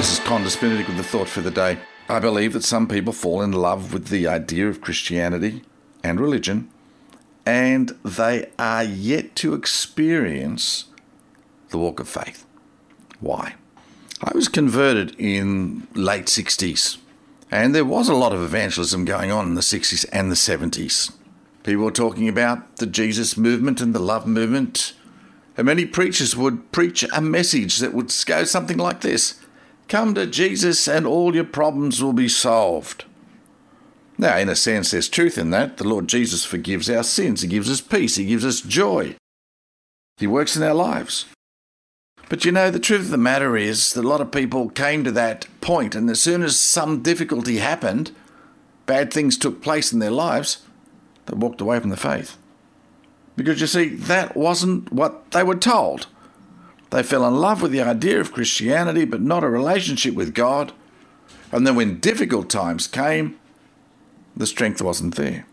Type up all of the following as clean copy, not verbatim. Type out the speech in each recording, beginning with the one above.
This is Qantas Benedict with the thought for the day. I believe that some people fall in love with the idea of Christianity and religion, and they are yet to experience the walk of faith. Why? I was converted in late 60s, and there was a lot of evangelism going on in the 60s and the 70s. People were talking about the Jesus movement and the love movement, and many preachers would preach a message that would go something like this: come to Jesus and all your problems will be solved. Now, in a sense, there's truth in that. The Lord Jesus forgives our sins. He gives us peace. He gives us joy. He works in our lives. But you know, the truth of the matter is that a lot of people came to that point, and as soon as some difficulty happened, bad things took place in their lives, they walked away from the faith. Because you see, that wasn't what they were told. They fell in love with the idea of Christianity, but not a relationship with God. And then when difficult times came, the strength wasn't there.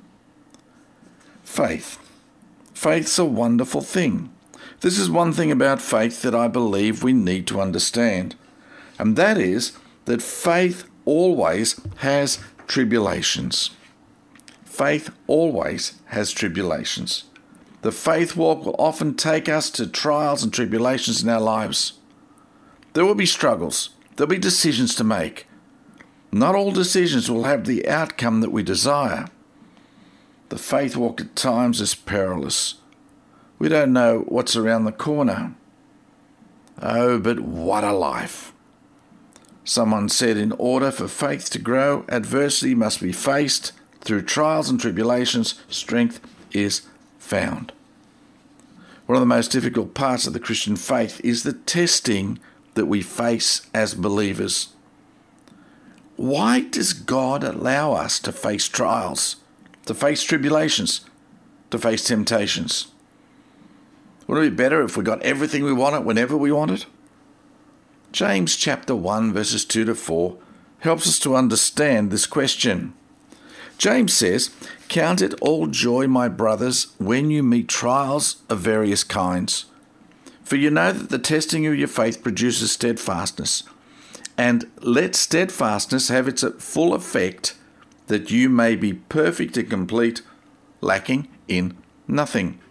Faith. Faith's a wonderful thing. This is one thing about faith that I believe we need to understand, and that is that faith always has tribulations. Faith always has tribulations. The faith walk will often take us to trials and tribulations in our lives. There will be struggles. There will be decisions to make. Not all decisions will have the outcome that we desire. The faith walk at times is perilous. We don't know what's around the corner. Oh, but what a life. Someone said, in order for faith to grow, adversity must be faced. Through trials and tribulations, strength is found. One of the most difficult parts of the Christian faith is the testing that we face as believers. Why does God allow us to face trials, to face tribulations, to face temptations? Wouldn't it be better if we got everything we wanted whenever we wanted? James chapter 1 verses 2 to 4 helps us to understand this question. James says, "Count it all joy, my brothers, when you meet trials of various kinds. For you know that the testing of your faith produces steadfastness. And let steadfastness have its full effect, that you may be perfect and complete, lacking in nothing."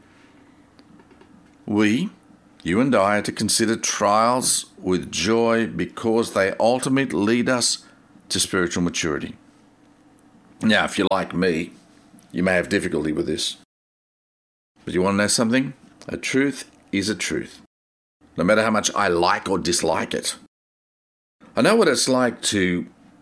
We, you and I, are to consider trials with joy because they ultimately lead us to spiritual maturity. Now, if you're like me, you may have difficulty with this. But you want to know something? A truth is a truth, no matter how much I like or dislike it. I know what it's like to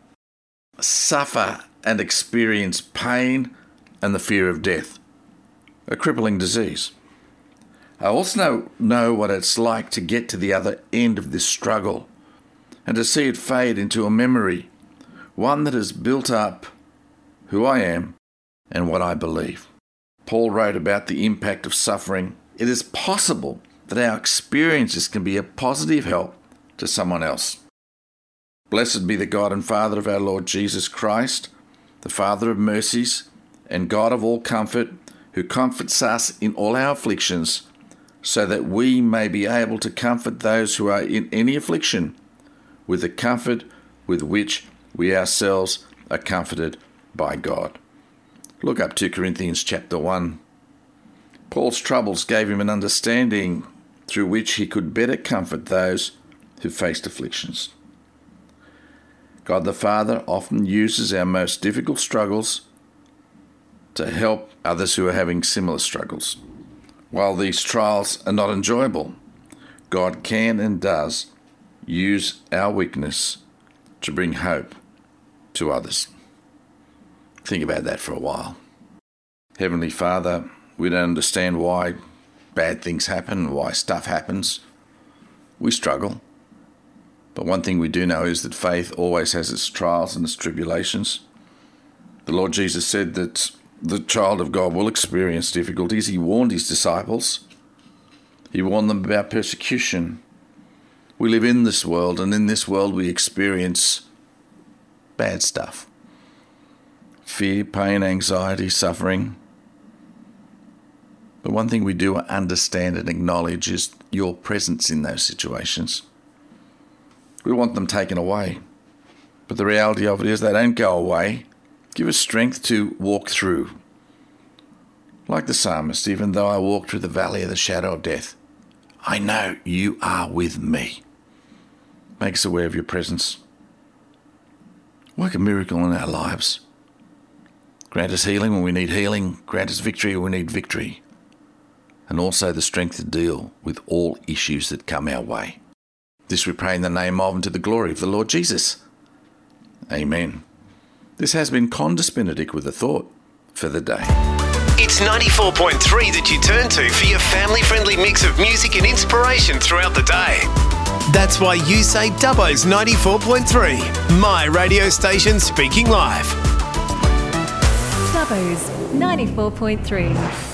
suffer and experience pain and the fear of death, a crippling disease. I also know what it's like to get to the other end of this struggle and to see it fade into a memory, one that has built up who I am and what I believe. Paul wrote about the impact of suffering. It is possible that our experiences can be a positive help to someone else. Blessed be the God and Father of our Lord Jesus Christ, the Father of mercies and God of all comfort, who comforts us in all our afflictions, so that we may be able to comfort those who are in any affliction with the comfort with which we ourselves are comforted by God. Look up 2 Corinthians chapter 1. Paul's troubles gave him an understanding through which he could better comfort those who faced afflictions. God the Father often uses our most difficult struggles to help others who are having similar struggles. While these trials are not enjoyable, God can and does use our weakness to bring hope to others. Think about that for a while. Heavenly Father, we don't understand why bad things happen, why stuff happens. We struggle. But one thing we do know is that faith always has its trials and its tribulations. The Lord Jesus said that the child of God will experience difficulties. He warned his disciples. He warned them about persecution. We live in this world, and in this world we experience bad stuff. Fear, pain, anxiety, suffering. But one thing we do understand and acknowledge is your presence in those situations. We want them taken away. But the reality of it is they don't go away. Give us strength to walk through. Like the psalmist, even though I walk through the valley of the shadow of death, I know you are with me. Make us aware of your presence. Work a miracle in our lives. Grant us healing when we need healing. Grant us victory when we need victory. And also the strength to deal with all issues that come our way. This we pray in the name of and to the glory of the Lord Jesus. Amen. This has been Condis Benedict with a thought for the day. It's 94.3 that you turn to for your family-friendly mix of music and inspiration throughout the day. That's why you say Dubbo's 94.3, my radio station speaking live. Dubbo's 94.3.